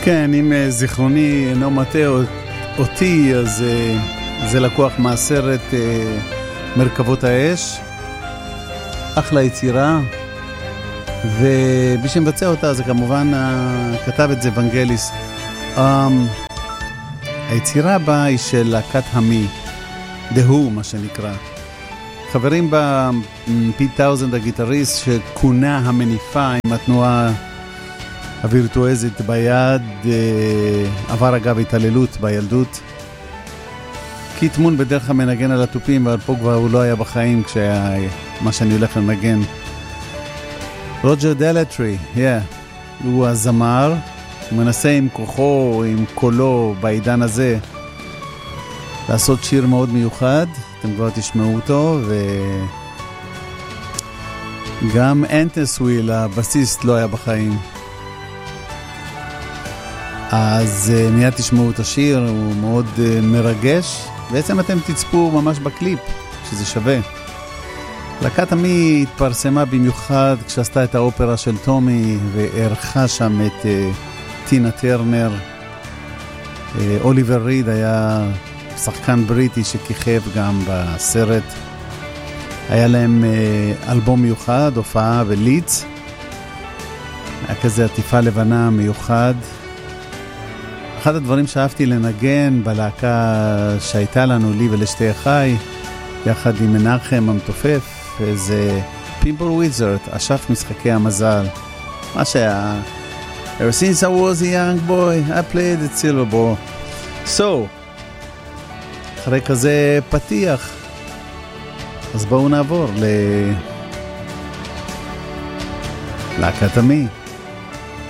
כן, אם זיכרוני אינו מטעה אותי, אז זה לקוח מהסרט מרכבות האש. אחלה יצירה, ומי שמבצע אותה זה כמובן כתב את זה ונגליס. היצירה הבאה היא של להקת המי, The Who מה שנקרא. חברים בה פיט טאוזנד הגיטריסט שכונה המניפה עם התנועה הווירטואזית ביד, עבר אגב התעללות בילדות. קיט מון בדרך המנגן על הטופים, אבל פה כבר הוא לא היה בחיים כשהיה מה שאני הולך לנגן. רוג'ר דלטרי, הוא הזמר, הוא מנסה עם כוחו, עם קולו בעידן הזה לעשות שיר מאוד מיוחד, אתם כבר תשמעו אותו, וגם אנטסוויל הבסיסט לא היה בחיים, אז מיד תשמעו את השיר, הוא מאוד מרגש. בעצם אתם תצפו ממש בקליפ, שזה שווה. להקת המי התפרסמה במיוחד כשעשתה את האופרה של טומי, וערכה שם את טינה טרנר. אוליבר ריד היה שחקן בריטי שכיכב גם בסרט. היה להם אלבום מיוחד, הופעה בליץ. היה כזה עטיפה לבנה מיוחד. אחד הדברים שאהבתי לנגן בלהקה שהייתה לנו, לי ולשתי אחי, יחד עם מנחם המתופף, זה פימפל וויזרד, אשף משחקי המזל. מה שהיה, ever since I was a young boy, I played at silver ball. So, אחרי כזה פתיח, אז בואו נעבור ללהקת המי.